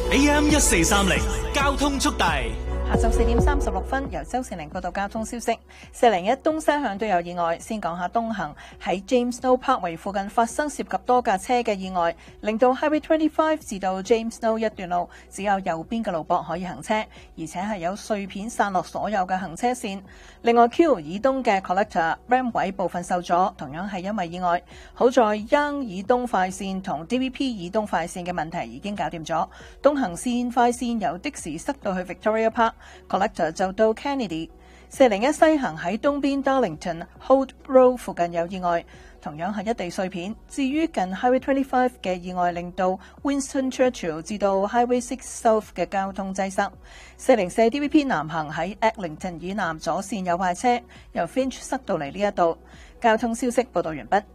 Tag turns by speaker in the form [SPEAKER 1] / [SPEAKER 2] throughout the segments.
[SPEAKER 1] AM1430交通速遞。
[SPEAKER 2] 下晝4點36分，由周善玲報道交通消息。401東西向都有意外，先講下東行喺 James Snow Parkway 附近發生涉及多架車嘅意外，令到 Highway 25至到 James Snow 一段路只有右邊嘅路駁可以行車，而且係有碎片散落所有嘅行車線。另外 Q 以東嘅 Collector Ram 位部分受阻，同樣係因為意外。好在 Young 以東快線同 DVP 以東快線嘅問題已經搞掂咗，東行線快線由的士塞到去 Victoria Park。Collector 就到 Kennedy。 401西行喺東邊 Darlington Holt Road 附近有意外，同樣係一地碎片。至於近 Highway 25嘅意外，令到 Winston Churchill 至到 Highway 6 South 嘅交通擠塞。404 DVP 南行喺 Eglinton 以南左線有壞車，由 Finch 塞到嚟呢一度。交通消息報道完畢。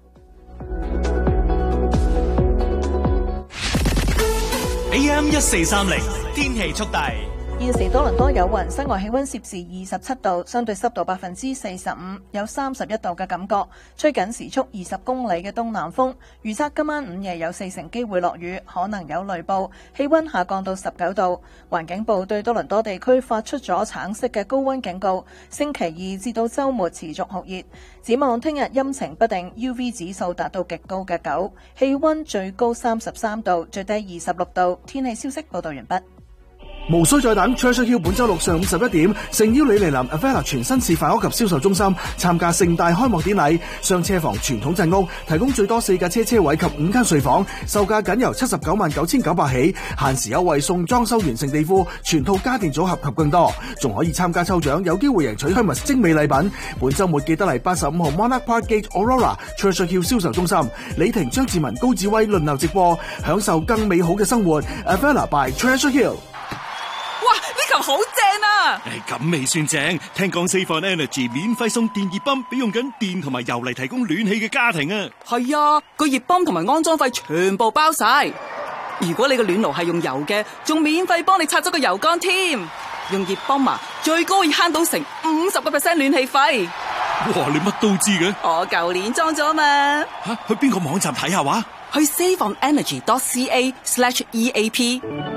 [SPEAKER 1] AM1430天氣速遞。
[SPEAKER 2] 現時多倫多有雲，室外氣溫攝氏27度，相對濕度45%，有31度嘅感覺，吹緊時速20公里嘅東南風。預測今晚午夜有40%機會落雨，可能有雷暴，氣溫下降到19度。環境部對多倫多地區發出咗橙色嘅高溫警告，星期二至到週末持續酷熱。展望聽日陰晴不定 ，UV 指數達到極高嘅9，氣溫最高33度，最低26度。天氣消息報道完畢。
[SPEAKER 3] 無需再等 Treasure Hill 本周六上午11點，誠邀你嚟臨 Avella 全新示範屋及銷售中心參加盛大開幕典禮。雙車房傳統鎮屋提供最多4架車位及5間睡房，售價僅由799900起，限時優惠送裝修完成地庫、全套家電組合及更多，仲可以參加抽獎，有機會贏取香蜜精美禮品。本周末記得嚟85號 Monarch Park Gate Aurora Treasure Hill 銷售中心，李婷、張志文、高志威輪流直播，享受更美好嘅生活。Avella by Treasure Hill。
[SPEAKER 4] 好正啊！
[SPEAKER 5] 咁未算正，聽講 Save on Energy 免費送電熱泵俾用緊電同埋油嚟提供暖氣嘅家庭啊！
[SPEAKER 4] 係啊，個熱泵同埋安裝費全部包晒。如果你個暖爐係用油嘅，仲免費幫你拆咗個油缸添。用熱泵啊，最高可以慳到成50% 暖氣費。
[SPEAKER 5] 哇！你乜都知嘅？
[SPEAKER 4] 我舊年裝咗嘛。
[SPEAKER 5] 去邊個網站睇下話？
[SPEAKER 4] 去 saveonenergy.ca/EAP。